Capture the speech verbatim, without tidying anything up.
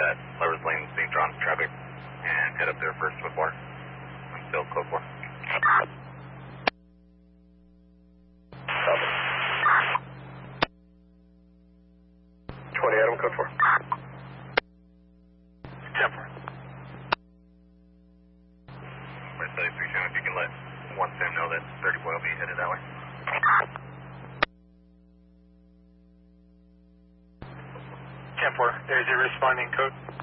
that Lover's Lane is being drawn to traffic and head up there first with more. I'm still code four. twenty Adam, code four. ten four. Mercedes three seven, if you can let one Sam know that thirty boy will be headed that way. ten four, is your responding code?